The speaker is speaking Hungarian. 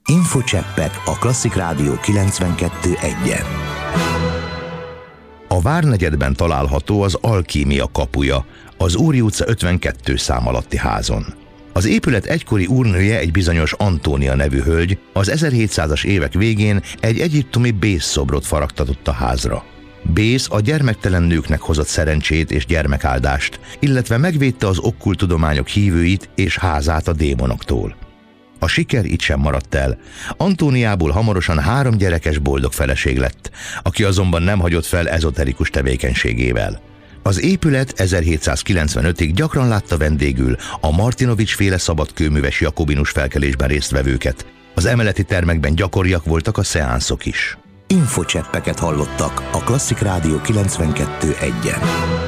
Infocseppek a Klasszik Rádió 92.1-en. A Várnegyedben található az Alkímia kapuja, az Úri utca 52 szám alatti házon. Az épület egykori úrnője, egy bizonyos Antónia nevű hölgy, az 1700-as évek végén egy egyiptomi Bész szobrot faragtatott a házra. Bész a gyermektelen nőknek hozott szerencsét és gyermekáldást, illetve megvédte az okkult tudományok hívőit és házát a démonoktól. A siker itt sem maradt el. Antóniából hamarosan 3 gyerekes boldog feleség lett, aki azonban nem hagyott fel ezoterikus tevékenységével. Az épület 1795-ig gyakran látta vendégül a Martinovics-féle szabadkőműves jakobinus felkelésben résztvevőket. Az emeleti termekben gyakoriak voltak a szeánszok is. Infocseppeket hallottak a Klasszik Rádió 92.1-en.